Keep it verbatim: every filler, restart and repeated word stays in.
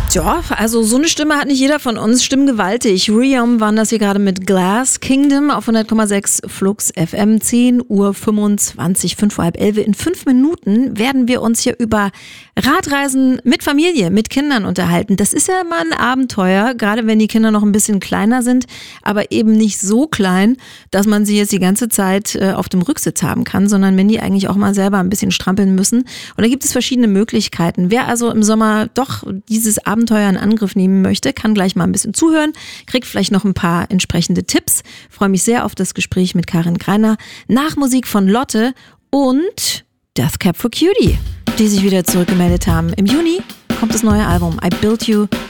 Ja, also so eine Stimme hat nicht jeder von uns. Stimmgewaltig. Riom waren das hier gerade mit Glass Kingdom auf hundert Komma sechs Flux F M. zehn Uhr fünfundzwanzig, fünf vor halb elf. In fünf Minuten werden wir uns hier über Radreisen mit Familie, mit Kindern unterhalten. Das ist ja immer ein Abenteuer, gerade wenn die Kinder noch ein bisschen kleiner sind, aber eben nicht so klein, dass man sie jetzt die ganze Zeit äh, auf dem Rücksitz haben kann, sondern wenn die eigentlich auch mal selber ein bisschen strampeln müssen. Und da gibt es verschiedene Möglichkeiten. Wer also im Sommer doch dieses Abenteuer in Angriff nehmen möchte, kann gleich mal ein bisschen zuhören, kriegt vielleicht noch ein paar entsprechende Tipps. Freue mich sehr auf das Gespräch mit Karin Greiner nach Musik von Lotte und Death Cab for Cutie, die sich wieder zurückgemeldet haben. Im Juni kommt das neue Album I Built You